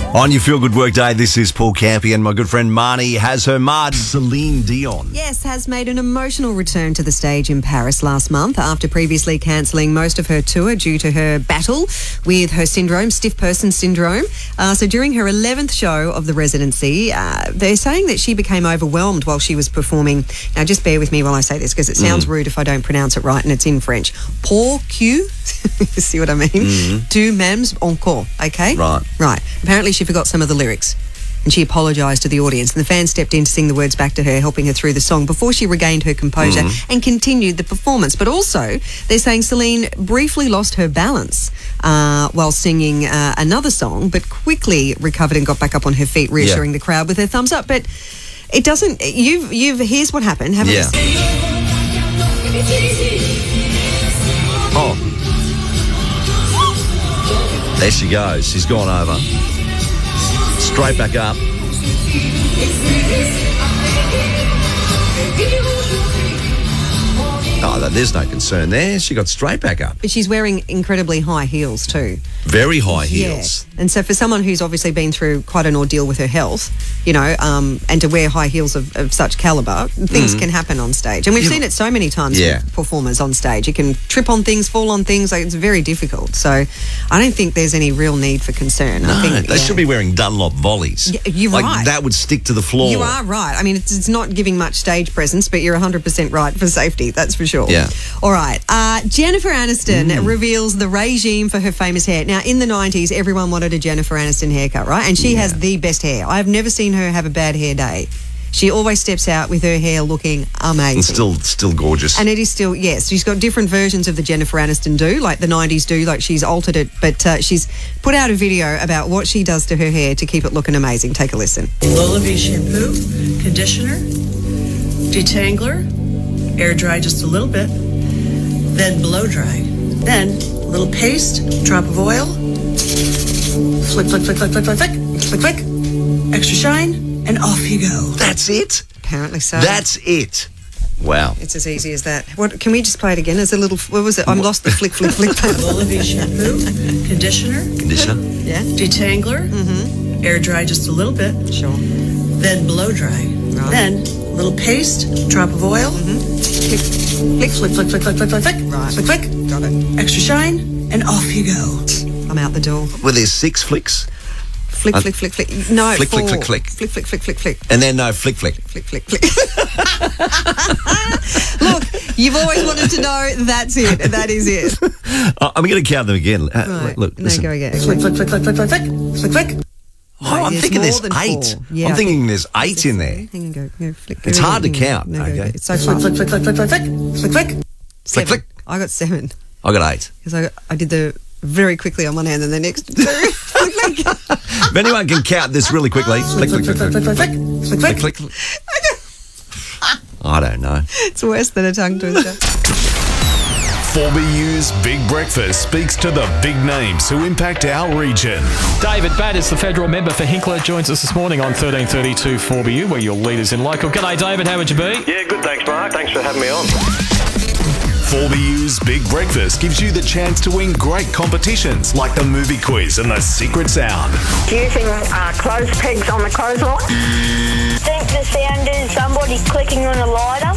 On your Feel Good Work Day, this is Paul Campy, and my good friend Marnie has her mud, Celine Dion. Yes, has made an emotional return to the stage in Paris last month after previously cancelling most of her tour due to her battle with her syndrome, stiff person syndrome. So during her 11th show of the residency, they're saying that she became overwhelmed while she was performing. Now, just bear with me while I say this because it sounds rude if I don't pronounce it right, and it's in French. Pour que, see what I mean? Tu m'aimes encore, okay? Right. Right. Apparently she forgot some of the lyrics and she apologised to the audience, and the fans stepped in to sing the words back to her, helping her through the song before she regained her composure and continued the performance. But also, they're saying Celine briefly lost her balance while singing another song, but quickly recovered and got back up on her feet, reassuring the crowd with her thumbs up. But it doesn't... Here's what happened. Have a listen. Oh. There she goes. She's gone over. Straight back up. Oh, there's no concern there. She got straight back up. But she's wearing incredibly high heels too. Very high heels. Yeah. And so for someone who's obviously been through quite an ordeal with her health, you know, and to wear high heels of such calibre, things can happen on stage. And we've seen it so many times with performers on stage. You can trip on things, fall on things. Like, it's very difficult. So I don't think there's any real need for concern. No, I think they should be wearing Dunlop volleys. You're right. That would stick to the floor. You are right. I mean, it's not giving much stage presence, but you're 100% right for safety. That's for sure. Yeah. All right. Jennifer Aniston reveals the regime for her famous hair. Now, in the 90s, everyone wanted a Jennifer Aniston haircut, right? And she has the best hair. I've never seen her have a bad hair day. She always steps out with her hair looking amazing. And still gorgeous. And it is still, yes. She's got different versions of the Jennifer Aniston do, like the 90s do, like she's altered it. But she's put out a video about what she does to her hair to keep it looking amazing. Take a listen. Lola V shampoo, conditioner, detangler, air dry just a little bit, then blow dry. Then a little paste, drop of oil, flick, flick, flick, flick, flick, flick, flick, flick, flick, extra shine, and off you go. That's it? Apparently so. That's it. Wow. It's as easy as that. What? Can we just play it again as a little... What was it? I'm lost the flick, flick, flick. Lola V shampoo, conditioner, Yeah. detangler, air dry just a little bit, Sure. then blow dry. Right. Then a little paste, drop of oil, flick, flick, flick, flick, flick, flick, flick, flick, Right. flick, flick, Got it. extra shine, and off you go. I'm out the door. Well, there's 6 flicks. Flick, flick, flick, flick. No, Flick, flick, 4. flick, flick. Flick, flick, flick, flick, flick. And then no, flick, flick. Flick, flick, flick. Look, you've always wanted to know. That's it. That is it. I'm going to count them again. Right. Look, No, listen. go again. Flick, flick, flick, flick, flick, flick, flick, flick. Oh, I'm There's thinking there's more than 8. 4. Yeah, I'm I thinking think- there's 8 in there. Hang on, go, flick. It's go, hard to go, count, no, go, okay? go. It's so Flick, fun. flick, flick, flick, flick, flick, flick, flick, flick. Flick, flick. I got 7 I got 8. because I did the very quickly on one hand and the next 2. Flick, flick. If anyone can count this really quickly. Flick, flick, flick, flick, flick, flick, flick, flick, flick. I don't know. It's worse than a tongue twister. 4BU's Big Breakfast speaks to the big names who impact our region. David Batt is the federal member for Hinkler, joins us this morning on 1332 4BU, where your leaders in local. G'day, David. How would you be? Yeah, good, thanks, Mark. Thanks for having me on. 4BU's Big Breakfast gives you the chance to win great competitions like the movie quiz and the secret sound. Using clothes pegs on the clothesline. I think the sound is somebody clicking on a lighter.